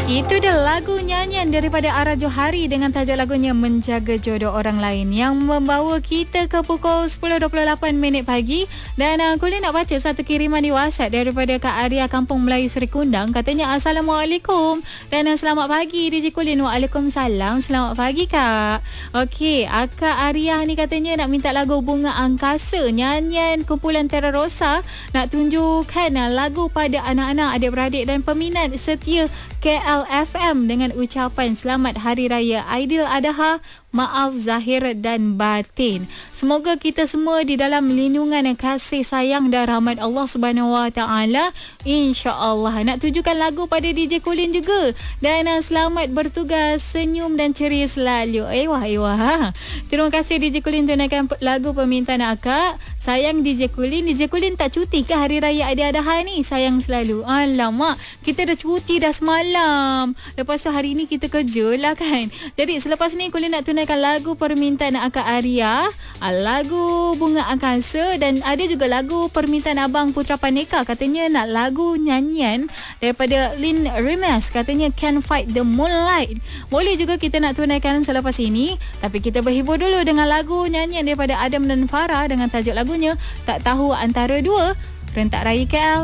Itu dia lagu nyanyian daripada Ara Johari dengan tajuk lagunya Menjaga Jodoh Orang Lain yang membawa kita ke pukul 10.28 pagi. Dan Kulit nak baca satu kiriman di WhatsApp daripada Kak Arya Kampung Melayu Seri Kundang. Katanya Assalamualaikum dan selamat pagi DJ Kulin. Waalaikumsalam. Selamat pagi Kak. Okey, Kak Arya ni katanya nak minta lagu Bunga Angkasa, nyanyian kumpulan Terra Rosa, nak tunjukkan lagu pada anak-anak, adik-beradik dan peminat setia KLFM dengan ucapan selamat Hari Raya Aidiladha, maaf zahir dan batin. Semoga kita semua di dalam lindungan dan kasih sayang dan rahmat Allah Subhanahu Wa Taala, insya-Allah. Nak tujukan lagu pada DJ Kulin juga dan selamat bertugas, senyum dan ceria selalu. Ewa. Terima kasih DJ Kulin tunaikan lagu permintaan akak. Sayang DJ Kulin tak cuti ke Hari Raya Aidiladha ni? Sayang selalu. Alamak, kita dah cuti dah semalam. Lepas tu hari ni kita kerja lah kan. Jadi selepas ni Kulin nak tunaikan lagu permintaan Akak Arya, lagu Bunga Angkasa, dan ada juga lagu permintaan Abang Putra Paneka. Katanya nak lagu nyanyian daripada Lin Rimas, katanya Can't Fight the Moonlight. Boleh juga kita nak tunaikan selepas ini, tapi kita berhibur dulu dengan lagu nyanyian daripada Adam dan Farah dengan tajuk lagunya Tak Tahu Antara Dua. Rentak Raya KL.